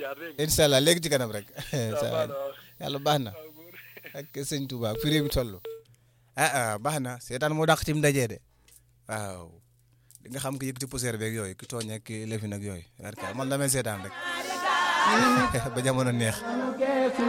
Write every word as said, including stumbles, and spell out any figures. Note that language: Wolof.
jaar dégg incha allah léegi ci kanam rek. nga waaw baax na waaw yàlla baax na waaw góor ak sëñ Touba fi réew mi toll. ah ah baax na seetaan moo dàq ci mu dajee de waaw di nga xam ki yëg ci poussière beeg yooyu ki tooñ ak ki lefin ak yooyu. man damay seetaan rek ba jamono neex.